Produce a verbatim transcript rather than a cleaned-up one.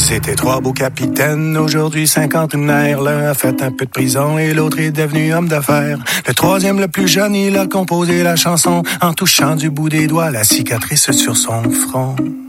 C'était trois beaux capitaines, aujourd'hui cinquantenaires. L'un a fait un peu de prison et l'autre est devenu homme d'affaires. Le troisième, le plus jeune, il a composé la chanson en touchant du bout des doigts la cicatrice sur son front.